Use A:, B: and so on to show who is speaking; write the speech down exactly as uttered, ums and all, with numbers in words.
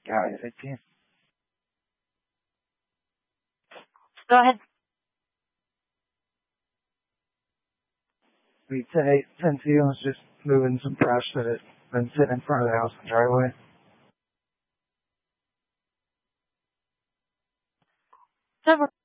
A: Cali fifteen.
B: Go ahead.
A: We say Encino was just moving some brush that had been sitting in front of the house in the driveway.
B: So